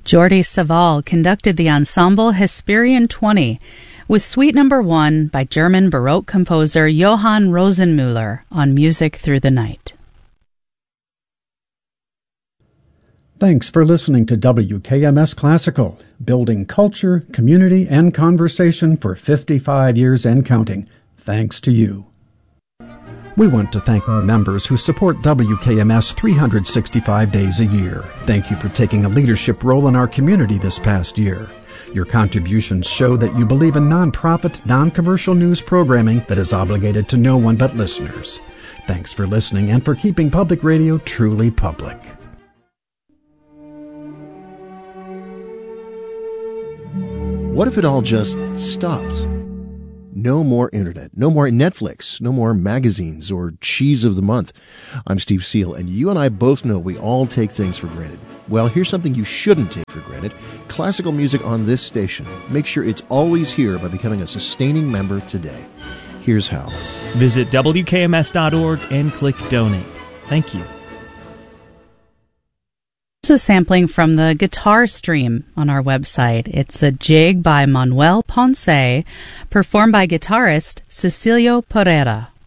Jordi Savall conducted the ensemble Hesperian 20 with Suite No. 1 by German Baroque composer Johann Rosenmüller on Music Through the Night. Thanks for listening to WKMS Classical, building culture, community, and conversation for 55 years and counting. Thanks to you. We want to thank our members who support WKMS 365 days a year. Thank you for taking a leadership role in our community this past year. Your contributions show that you believe in nonprofit, non-commercial news programming that is obligated to no one but listeners. Thanks for listening and for keeping public radio truly public. What if it all just stopped? No more internet, no more Netflix, no more magazines or cheese of the month. I'm Steve Seal, and you and I both know we all take things for granted. Well, here's something you shouldn't take for granted. Classical music on this station. Make sure it's always here by becoming a sustaining member today. Here's how. Visit WKMS.org and click Donate. Thank you. This is a sampling from the guitar stream on our website. It's a jig by Manuel Ponce, performed by guitarist Cecilio Pereira.